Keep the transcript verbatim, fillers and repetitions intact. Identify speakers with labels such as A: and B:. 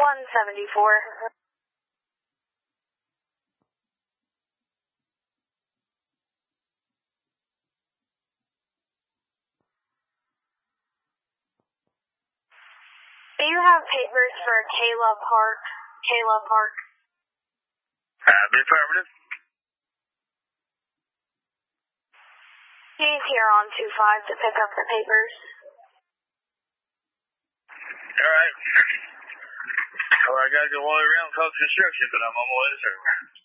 A: one seventy-four. Do you have papers for Kayla Park? Kayla Park.
B: Uh, the affirmative.
A: He's here on two five to pick up the papers.
B: Alright. Well, I gotta go all the way around cause construction, but I'm on my way to server.